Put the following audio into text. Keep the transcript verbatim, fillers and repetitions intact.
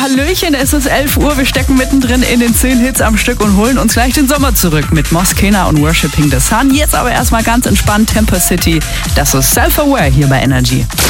Hallöchen, es ist elf Uhr, wir stecken mittendrin in den zehn Hits am Stück und holen uns gleich den Sommer zurück mit Moskena und Worshipping the Sun. Jetzt aber erstmal ganz entspannt Temper City, das ist Self-Aware hier bei Energy.